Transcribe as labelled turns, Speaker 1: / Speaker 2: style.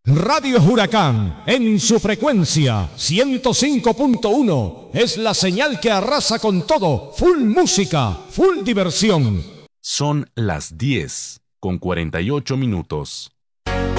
Speaker 1: Radio Huracán, en su frecuencia 105.1, es la señal que arrasa con todo. Full música, full diversión.
Speaker 2: Son las 10:48.